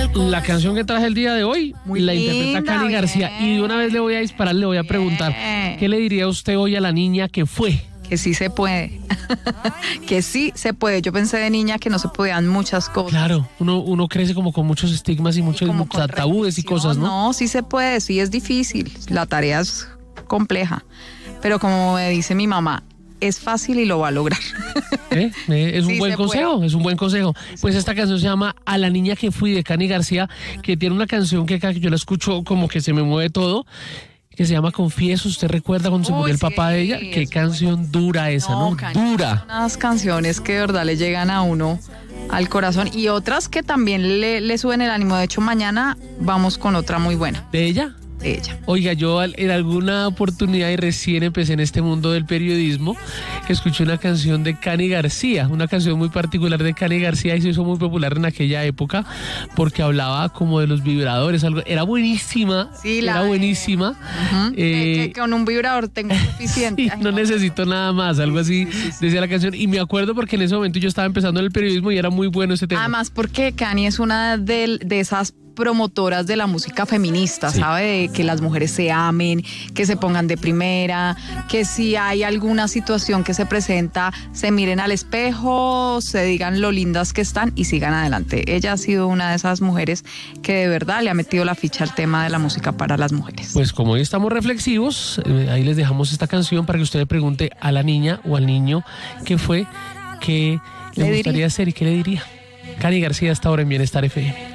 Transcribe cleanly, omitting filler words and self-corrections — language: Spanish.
La canción que traje el día de hoy Muy la linda, interpreta Cani García. Y de una vez le voy a disparar, le voy a preguntar, ¿qué le diría usted hoy a la niña que fue? Que sí se puede. Que sí se puede. Yo pensé de niña que no se podían muchas cosas. Claro, uno crece como con muchos estigmas y muchos Como con tabúes y cosas, ¿no? No, sí se puede, sí es difícil. La tarea es compleja. Pero como me dice mi mamá, es fácil y lo va a lograr. Es un Sí buen se consejo, puede. es un buen consejo. Pues esta canción se llama A la niña que fui, de Cani García, que tiene una canción que cada que yo la escucho como que se me mueve todo, que se llama Confieso. ¿Usted recuerda cuando se murió el papá de ella? Qué canción dura esa, ¿no? Cani, Dura. unas canciones que de verdad le llegan a uno al corazón y otras que también le suben el ánimo. De hecho, mañana vamos con otra muy buena ¿De ella? de ella. Oiga, yo en alguna oportunidad y recién empecé en este mundo del periodismo, escuché una canción de Cani García, una canción muy particular de Cani García y se hizo muy popular en aquella época porque hablaba como de los vibradores, algo, era buenísima, Sí, era buenísima. Que con un vibrador tengo suficiente. Sí, Ay, no necesito nada más, algo así decía la canción. Y me acuerdo porque en ese momento yo estaba empezando en el periodismo y era muy bueno ese tema. Además, porque Cani es una de esas promotoras de la música feminista, Sí. ¿sabe? De que las mujeres se amen, que se pongan de primera, que si hay alguna situación que se presenta, se miren al espejo, se digan lo lindas que están y sigan adelante. Ella ha sido una de esas mujeres que de verdad le ha metido la ficha al tema de la música para las mujeres. Pues como hoy estamos reflexivos, ahí les dejamos esta canción para que usted le pregunte a la niña o al niño qué fue, qué le gustaría hacer y qué le diría. Cani García hasta ahora en Bienestar FM.